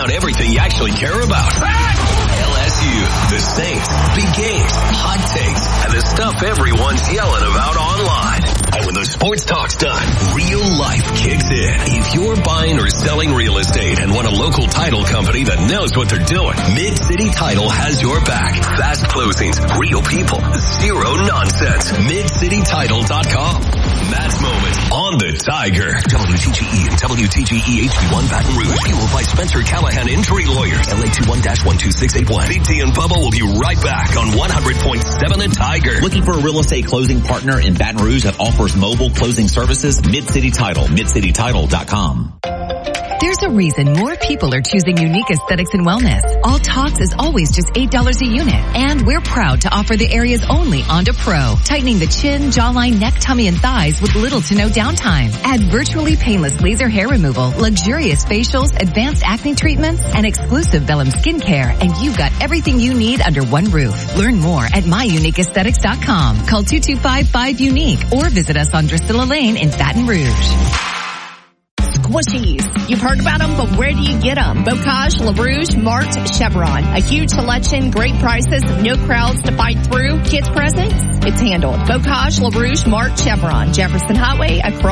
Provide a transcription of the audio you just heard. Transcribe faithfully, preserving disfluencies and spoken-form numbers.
down everything you actually care about. L S U, the Saints, big games, hot takes, and the stuff everyone's yelling about online. And when the sports talk's done, real life kicks in. If you're buying or selling real estate and want a local title company that knows what they're doing, Mid-City Title has your back. Fast closings, real people, zero nonsense. mid city title dot com. Matt's Moment on the Tiger. W T G E and W T G E H D one Baton Rouge. Fueled by Spencer Callahan Injury Lawyers. L A two one dash one two six eight one. Big T and Bubba will be right back on one hundred point seven The Tiger. Looking for a real estate closing partner in Baton Rouge that offers mobile closing services? Mid-City Title. mid city title dot com. There's a reason more people are choosing Unique Aesthetics and Wellness. All Talks is always just eight dollars a unit. And we're proud to offer the area's only Onda Pro. Tightening the chin, jawline, neck, tummy, and thighs with little to no downtime. Add virtually painless laser hair removal, luxurious facials, advanced acne treatments, and exclusive Vellum skincare. And you've got everything you need under one roof. Learn more at my unique aesthetics dot com. Call two two five five unique or visit us on Drusilla Lane in Baton Rouge. Squishies. You've heard about them, but where do you get them? Bocage, LaRouche, Mart, Chevron. A huge selection, great prices, no crowds to fight through. Kids presents? It's handled. Bocage, LaRouche, Mart, Chevron. Jefferson Highway across